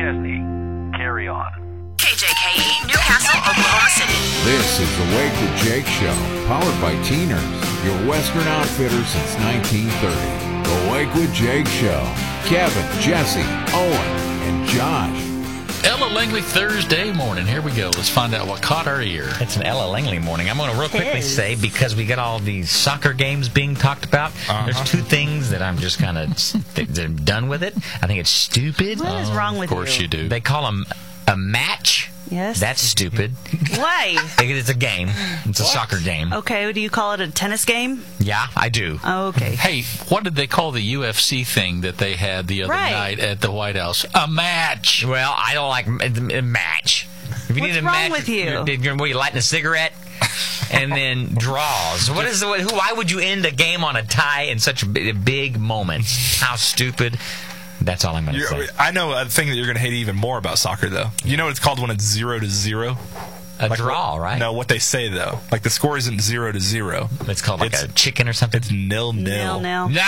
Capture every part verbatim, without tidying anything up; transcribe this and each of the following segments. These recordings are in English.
Jesse. Carry on. K J K E, Newcastle, Oklahoma City. This is the Wake with Jake Show, powered by Teeners, your Western outfitter since nineteen thirty. The Wake with Jake Show. Kevin, Jesse, Owen, and Josh. Ella Langley Thursday morning. Here we go. Let's find out what caught our ear. It's an Ella Langley morning. I'm going to real quickly say, because we got all these soccer games being talked about, uh-huh. there's two things that I'm just kind of done with it. I think it's stupid. What is wrong with you? Of course you do. They call them a match. Yes. That's stupid. Why? It's a game. It's a What? soccer game. Okay, do you call it a tennis game? Yeah, I do. Oh, okay. Hey, what did they call the U F C thing that they had the other Right. night at the White House? A match. Well, I don't like a match. If you What's need a wrong match, with you? You're, you're, what, you're lighting a cigarette and then draws. What is the, who? Why would you end a game on a tie in such a b- big moment? How stupid. That's all I'm going to say. I know a thing that you're going to hate even more about soccer, though. You know what it's called when it's zero to zero? A Like draw, what, right? No, what they say, though. Like, the score isn't zero to zero. It's called like It's- a chicken or something. It's nil Nil, nil. nil. No! No!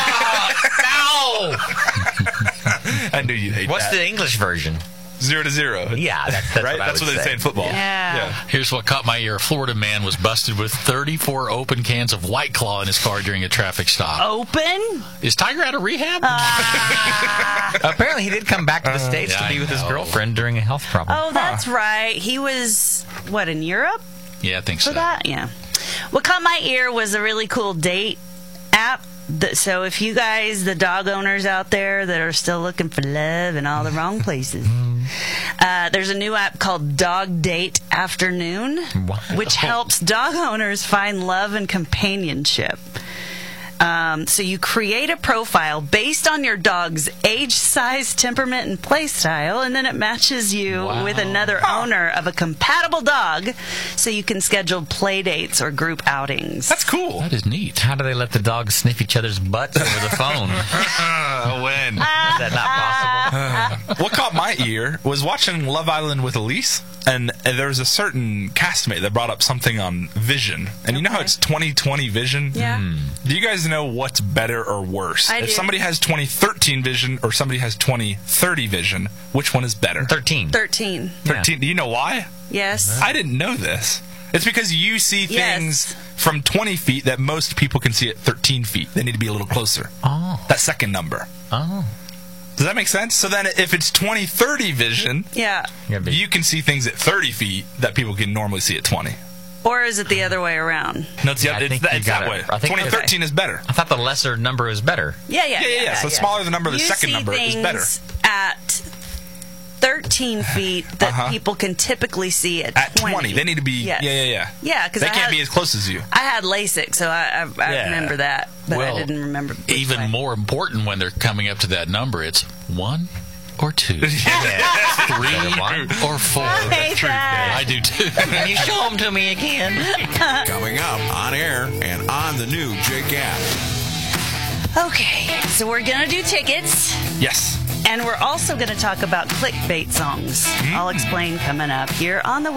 I knew you'd hate What's that. the English version? Zero to zero. Yeah, that's, that's right? what I That's would what they say. say in football. Yeah. Here's what caught my ear. A Florida man was busted with thirty-four open cans of White Claw in his car during a traffic stop. Open? Is Tiger out of rehab? Apparently, he did come back to the States yeah, to be with I his know. girlfriend during a health problem. Oh, that's right. He was, what, in Europe yeah, I think for so. that? Yeah. What caught my ear was a really cool date app. That, so if you guys, the dog owners out there that are still looking for love in all the wrong places, uh, there's a new app called Dog Date Afternoon, Wow. which helps dog owners find love and companionship. Um, so you create a profile based on your dog's age, size, temperament, and play style, and then it matches you Wow. with another owner of a compatible dog, so you can schedule play dates or group outings. That's cool. That is neat. How do they let the dogs sniff each other's butts over the phone? Uh, when? Is that not possible? What caught my ear was watching Love Island with Elise, and there was a certain castmate that brought up something on vision. And you know how Okay. it's twenty twenty vision? Yeah. Do you guys know what's better or worse? I if do. somebody has twenty thirteen vision or somebody has twenty thirty vision, which one is better? Thirteen. thirteen. thirteen. Do you know why? Yes. I didn't know this. It's because you see Yes. things from twenty feet that most people can see at thirteen feet. They need to be a little closer. Oh. That second number. Oh. Does that make sense? So then if it's twenty thirty vision, Yeah. Yeah, but- you can see things at thirty feet that people can normally see at twenty. Or is it the other way around? No, it's, Yeah, I it's, think that, you it's that gotta- way. I think- twenty thirteen is better. I thought the lesser number is better. Yeah, yeah, Yeah, yeah, yeah. So the smaller the number, the You second see number is things better. At thirteen feet that Uh-huh. people can typically see at, At twenty, they need to be. Yes. Yeah, yeah, yeah. Yeah, because They I can't had, be as close as you. I had LASIK, so I, I, I Yeah. remember that, but Well, I didn't remember. which Even way. more important when they're coming up to that number, it's one or two, Better three one. or four. I hate that. I do too. Can you show them to me again? Coming up on air and on the new Jake app. Okay, so we're gonna do tickets, Yes. and we're also gonna talk about clickbait songs. I'll explain coming up here on the